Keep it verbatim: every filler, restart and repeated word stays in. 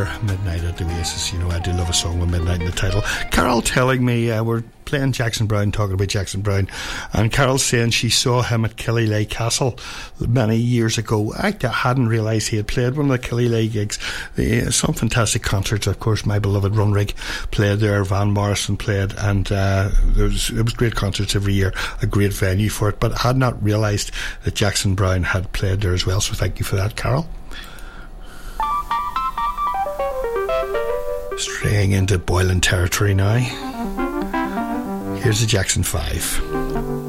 Earlier, Midnight at the Oasis. You know, I do love a song with Midnight in the title. Carol telling me uh, we're playing Jackson Browne, talking about Jackson Browne, and Carol's saying she saw him at Killyleagh Castle many years ago. I hadn't realised he had played one of the Killyleagh gigs. Uh, some fantastic concerts, of course. My beloved Runrig played there, Van Morrison played, and uh, there was, it was great concerts every year, a great venue for it, but I had not realised that Jackson Browne had played there as well, so thank you for that, Carol. Straying into Boylan territory now. Here's the Jackson five.